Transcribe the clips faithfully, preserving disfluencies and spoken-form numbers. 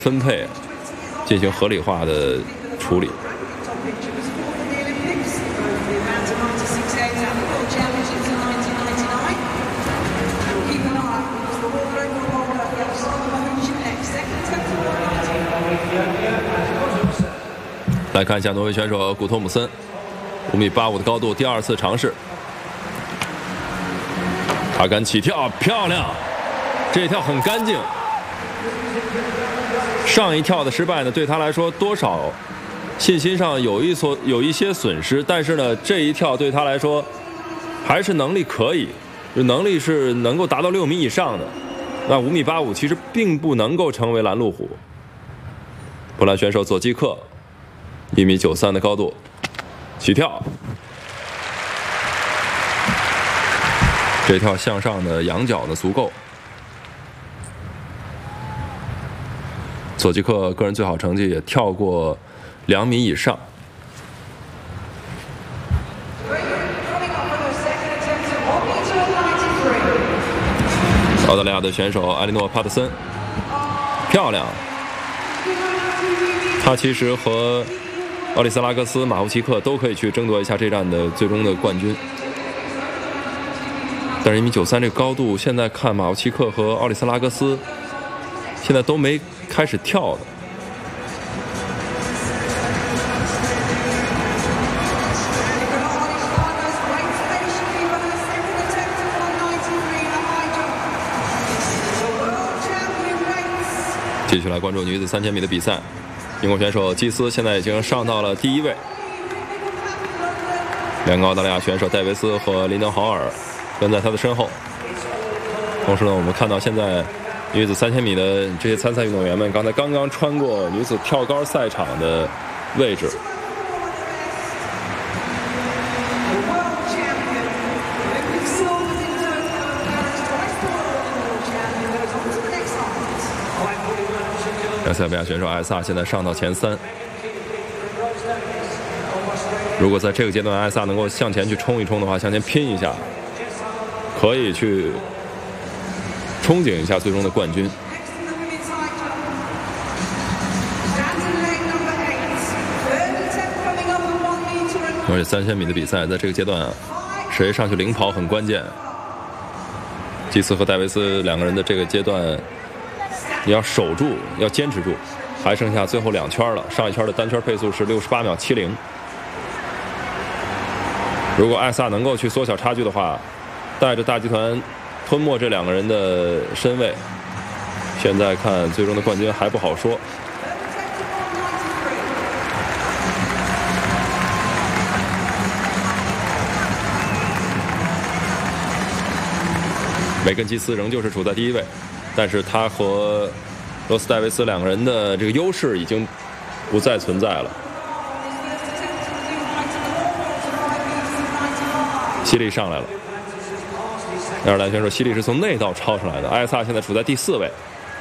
分配进行合理化的处理。来看一下挪威选手古托姆森，五米八五的高度，第二次尝试，他敢起跳，漂亮，这一跳很干净。上一跳的失败呢，对他来说多少信心上有一所有一些损失，但是呢，这一跳对他来说还是能力可以，能力是能够达到六米以上的。那五米八五其实并不能够成为拦路虎。波兰选手佐基克，一米九三的高度，起跳，这跳向上的仰角呢足够。佐基克个人最好成绩也跳过两米以上。澳大利亚的选手埃莉诺·帕特森，漂亮。他其实和奥利斯拉格斯、马夫奇克都可以去争夺一下这站的最终的冠军。但是一米九三这个高度，现在看马夫奇克和奥利斯拉格斯现在都没开始跳的。继续来关注女子三千米的比赛，英国选手基斯现在已经上到了第一位，两个澳大利亚选手戴维斯和林登豪尔跟在他的身后。同时呢，我们看到现在女子三千米的这些参赛运动员们，刚才刚刚穿过女子跳高赛场的位置。塞尔维亚选手艾萨现在上到前三。如果在这个阶段艾萨能够向前去冲一冲的话，向前拼一下，可以去憧憬一下最终的冠军。而且三千米的比赛在这个阶段啊，谁上去领跑很关键。基斯和戴维斯两个人的这个阶段，你要守住，要坚持住，还剩下最后两圈了。上一圈的单圈配速是六十八秒七零。如果艾萨能够去缩小差距的话，带着大集团吞没这两个人的身位，现在看最终的冠军还不好说。梅根基斯仍旧是处在第一位。但是他和罗斯戴维斯两个人的这个优势已经不再存在了。西利上来了，爱尔兰选手西利是从内道超上来的。艾萨现在处在第四位。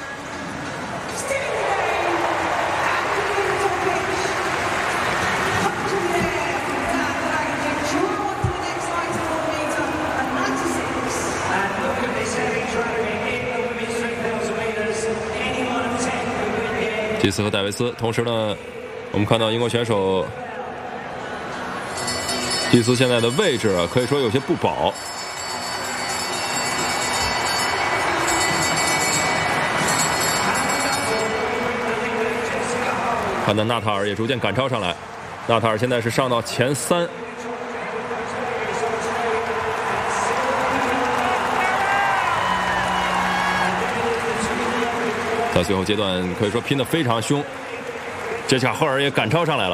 基斯和戴维斯，同时呢，我们看到英国选手基斯现在的位置啊，可以说有些不保。看到纳塔尔也逐渐赶超上来，纳塔尔现在是上到前三。在最后阶段可以说拼得非常凶，杰西卡·赫尔也赶超上来了。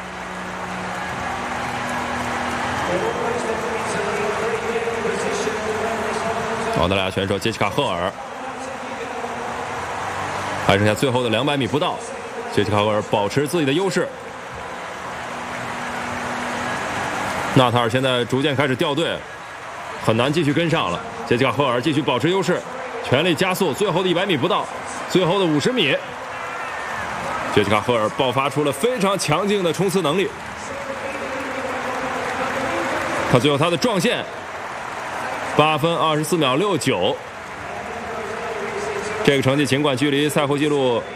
澳大利亚选手杰西卡·赫尔还剩下最后的两百米不到，杰西卡·赫尔保持自己的优势。纳塔尔现在逐渐开始掉队，很难继续跟上了。杰西卡·赫尔继续保持优势，全力加速，最后的一百米不到。最后的五十米，杰西卡·赫尔爆发出了非常强劲的冲刺能力。他最后他的撞线，八分二十四秒六九，这个成绩尽管距离赛后纪录